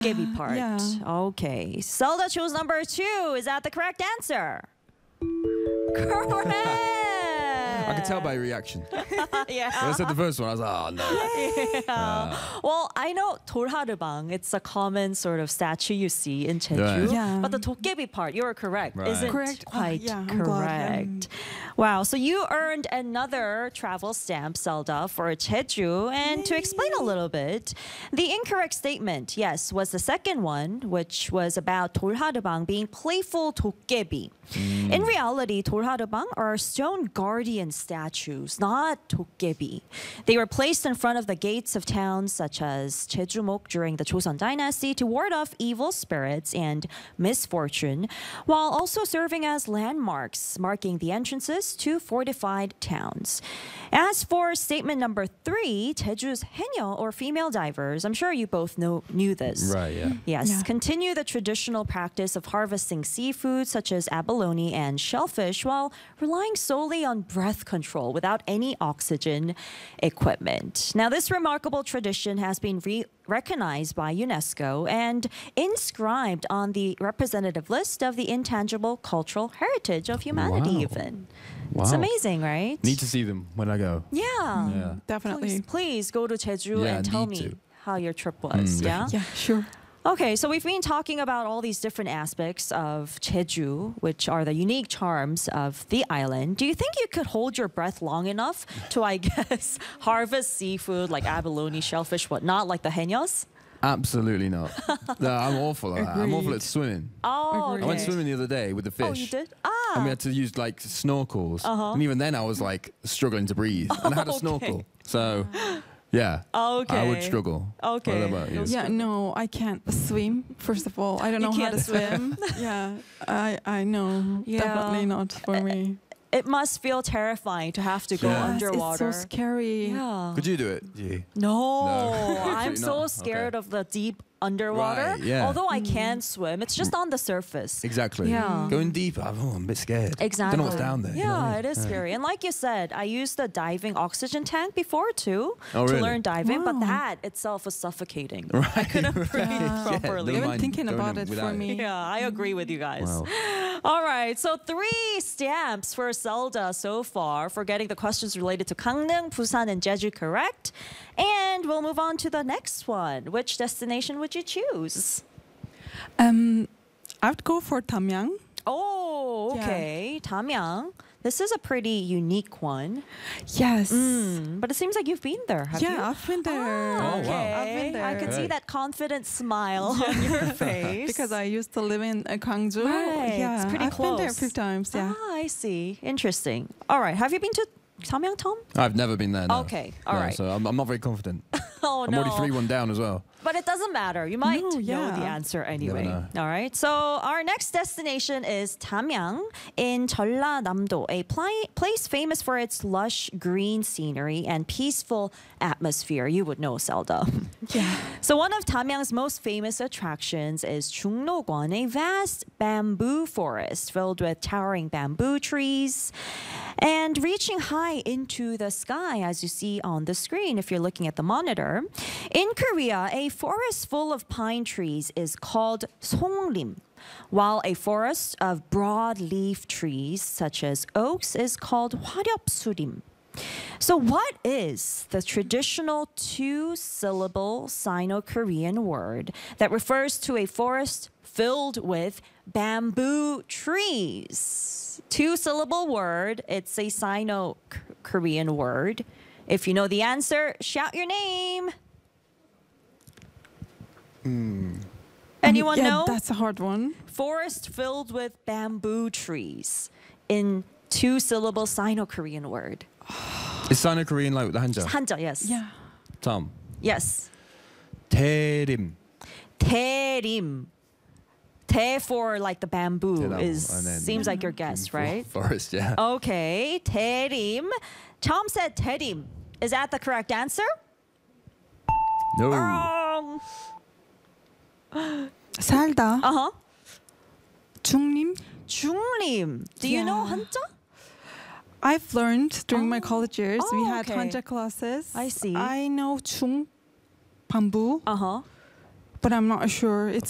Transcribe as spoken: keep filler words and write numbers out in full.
도깨비 part. Yeah. Okay. Zelda chose number two. Is that the correct answer? Correct. I could tell by your reaction. Yeah. When I said the first one, I was like, oh no. Yeah. Well, I know 돌하르방. It's a common sort of statue you see in Jeju. Right. Yeah. But the 도깨비 part, you were correct. Right. Isn't Correct. Oh, quite yeah, I'm glad. correct. Wow. So you earned another travel stamp, Zelda, for Jeju. And to explain a little bit, the incorrect statement, yes, was the second one, which was about 돌하르방 being playful 도깨비. In reality, 돌하르방 are stone guardian statues, not 도깨비. They were placed in front of the gates of towns such as Jeju-mok during the Joseon dynasty to ward off evil spirits and misfortune, while also serving as landmarks marking the entrances to fortified towns. As for statement number three, Jeju's haenyeo or female divers, I'm sure you both know knew this. Right, yeah. Yes, Yeah. continue the traditional practice of harvesting seafood such as abalone and shellfish while relying solely on breath control without any oxygen equipment. Now, this remarkable tradition has been re- recognized by UNESCO and inscribed on the representative list of the intangible cultural heritage of humanity, Wow. even. It's Wow. amazing, right? Need to see them when I go. Yeah. Yeah. Definitely. Please, please go to Jeju Yeah, and tell need me to. how your trip was. Mm, yeah? Yeah, sure. Okay, so we've been talking about all these different aspects of Jeju, which are the unique charms of the island. Do you think you could hold your breath long enough to, I guess, harvest seafood like abalone, shellfish, whatnot, like the haenyos? Absolutely not. No, I'm awful at that. I'm awful at Agreed. swimming. Oh, Agreed. I went okay. swimming the other day with the fish. Oh, you did? Ah. And we had to use like snorkels. Uh-huh. And even then I was like struggling to breathe. And I had a Okay. snorkel. So, yeah. Okay. I would struggle. Okay. What about you? Yeah, no, I can't swim. First of all, I don't You know how can't to swim. yeah, I I know. Yeah. Definitely not for me. It must feel terrifying to have to go Yeah. Yes, underwater. It's so scary. Yeah. Could you do it? Yeah. No, No. I'm Absolutely so not. scared Okay. of the deep underwater. Right, yeah. Although I can swim, it's just on the surface. Exactly. Yeah. Going deeper, I'm, oh, I'm a bit scared. Exactly. Don't know what's down there. you know what I Yeah, mean? it is scary. And like you said, I used the diving oxygen tank before too Oh, to really? learn diving, but Wow. that itself was suffocating. Right. I couldn't breathe Yeah. properly. never Even mind thinking going about in it for without me. Yeah, I agree with you guys. Wow. All right, so three stamps for Zelda so far for getting the questions related to Gangneung, Busan, and Jeju correct. And we'll move on to the next one. Which destination would you choose? Um, I would go for Tamyang. Oh, Yeah. okay. Tamyang. This is a pretty unique one. Yes. Mm, but it seems like you've been there, have yeah, you? I've been there. Ah, Oh, wow. okay. I've been there. I could see Right. that confident smile on your face. Because I used to live in uh, Gwangju. Right, Yeah, it's pretty I've been there a close. few times. Yeah. Ah, I see. Interesting. All right. Have you been to Samyang, Tom? I've never been there. No. Okay, all No, right. So I'm, I'm not very confident. Oh, I'm no. already three one down as well. But it doesn't matter. You might No, know yeah. the answer anyway. know. All right. So our next destination is Tamyang in Jeollanam-do, a pli- place famous for its lush green scenery and peaceful atmosphere. You would know, Zelda. Yeah. So one of Tamyang's most famous attractions is Jungno-gwan, a vast bamboo forest filled with towering bamboo trees and reaching high into the sky, as you see on the screen if you're looking at the monitor. In Korea, a forest full of pine trees is called songrim, while a forest of broadleaf trees such as oaks is called hwaryeopsurim. So what is the traditional two-syllable Sino-Korean word that refers to a forest filled with bamboo trees? Two-syllable word. It's a Sino-Korean word. If you know the answer, shout your name. Anyone yeah, know? That's a hard one. Forest filled with bamboo trees in two-syllable Sino-Korean word. Is Sino-Korean like the Hanja? Hanja, yes. Yeah. Tom. Yes. Terim. Terim. Te for like the bamboo Teram, is and then- seems like your guess, right? Forest, yeah. Okay, terim. Tom said terim. Is that the correct answer? No. Wrong. 살다. Uh-huh. 중림. 중림. Do you know Yeah. Hanja? I've learned during my Oh. college years. we Oh, had okay. Hanja classes. I see. I know 중 bamboo. Uh-huh. but I'm not sure. It's